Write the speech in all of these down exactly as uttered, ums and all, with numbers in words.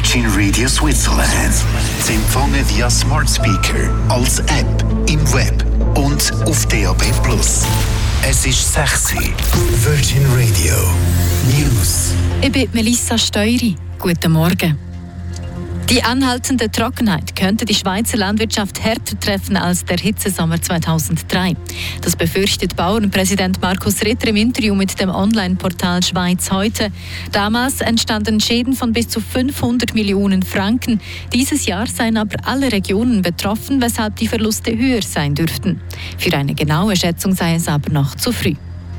Virgin Radio Switzerland. Sie empfangen via Smart Speaker, als App, im Web und auf D A B plus. Es ist sechs Uhr. Virgin Radio News. Ich bin Melissa Steury. Guten Morgen. Die anhaltende Trockenheit könnte die Schweizer Landwirtschaft härter treffen als der Hitzesommer zweitausenddrei. Das befürchtet Bauernpräsident Markus Ritter im Interview mit dem Online-Portal Schweiz heute. Damals entstanden Schäden von bis zu fünfhundert Millionen Franken. Dieses Jahr seien aber alle Regionen betroffen, weshalb die Verluste höher sein dürften. Für eine genaue Schätzung sei es aber noch zu früh.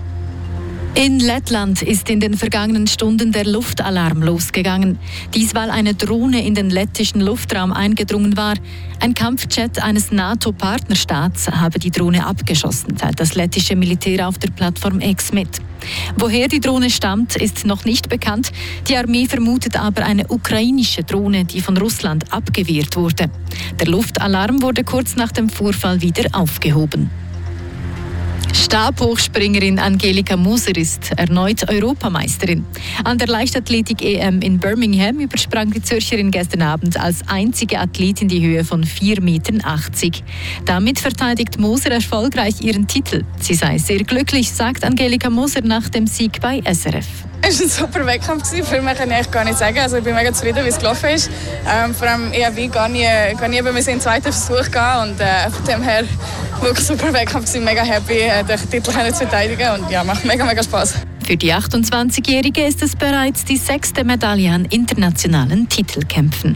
In Lettland ist in den vergangenen Stunden der Luftalarm losgegangen. Dies, weil eine Drohne in den lettischen Luftraum eingedrungen war. Ein Kampfjet eines NATO-Partnerstaats habe die Drohne abgeschossen, teilt das lettische Militär auf der Plattform X mit. Woher die Drohne stammt, ist noch nicht bekannt. Die Armee vermutet aber eine ukrainische Drohne, die von Russland abgewehrt wurde. Der Luftalarm wurde kurz nach dem Vorfall wieder aufgehoben. Stabhochspringerin Angelika Moser ist erneut Europameisterin. An der Leichtathletik-E M in Birmingham übersprang die Zürcherin gestern Abend als einzige Athletin die Höhe von vier Komma achtzig Meter. Damit verteidigt Moser erfolgreich ihren Titel. Sie sei sehr glücklich, sagt Angelika Moser nach dem Sieg bei S R F. Es war ein super Wettkampf. Viel mehr kann ich gar nicht sagen. Also ich bin mega zufrieden, wie es gelaufen ist. Ähm, vor allem eher wie gar nie, gar nie, wenn wir in den zweiten Versuch gehen. Und äh, von dem her wirklich super Wettkampf. Ich bin mega happy, äh, den Titel zu verteidigen. Und ja, macht mega, mega Spaß. Für die achtundzwanzigjährige ist es bereits die sechste Medaille an internationalen Titelkämpfen.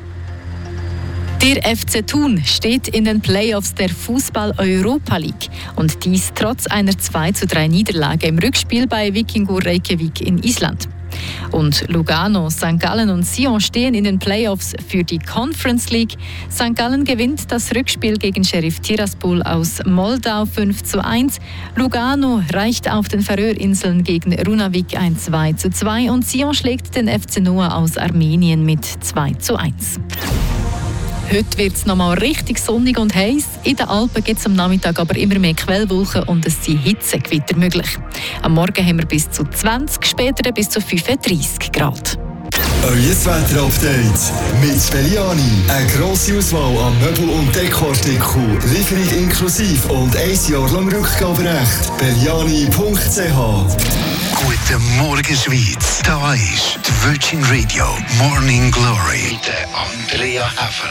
Der F C Thun steht in den Playoffs der Fußball-Europa League und dies trotz einer zwei zu drei Niederlage im Rückspiel bei Vikingur Reykjavik in Island. Und Lugano, Sankt Gallen und Sion stehen in den Playoffs für die Conference League. Sankt Gallen gewinnt das Rückspiel gegen Sheriff Tiraspol aus Moldau fünf zu eins. Lugano reicht auf den Färöerinseln gegen Runavik ein zwei zu zwei und Sion schlägt den F C Noah aus Armenien mit zwei zu eins. Heute wird es nochmal richtig sonnig und heiß. In den Alpen gibt es am Nachmittag aber immer mehr Quellwolken und es sind Hitzegewitter möglich. Am Morgen haben wir bis zu zwanzig, später bis zu fünfunddreissig Grad. Euer Wetter-Update mit Belliani. Eine grosse Auswahl an Möbel- und Dekoartikeln, Lieferung inklusive und ein Jahr lang Rückgaberecht. Belliani punkt c h. Guten Morgen, Schweiz. Da ist die Virgin Radio Morning Glory mit Andrea Häfer.